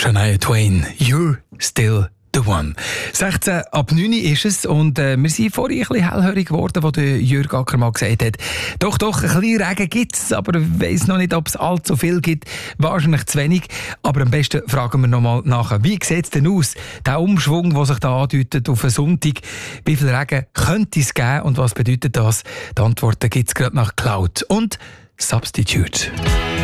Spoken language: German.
Shania Twain, You're Still the One. 16 ab 9 ist es und wir sind vorhin ein bisschen hellhörig geworden, wo der Jürg Ackermann gesagt hat, doch, ein bisschen Regen gibt es, aber ich weiss noch nicht, ob es allzu viel gibt. Wahrscheinlich zu wenig, aber am besten fragen wir noch mal nach. Wie sieht es denn aus, der Umschwung, der sich da andeutet auf einen Sonntag? Wie viel Regen könnte es geben und was bedeutet das? Die Antworten gibt es gerade nach Cloud und Substitute.